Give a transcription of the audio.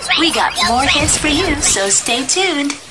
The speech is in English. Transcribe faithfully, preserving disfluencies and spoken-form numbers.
We got more hits for you, so stay tuned.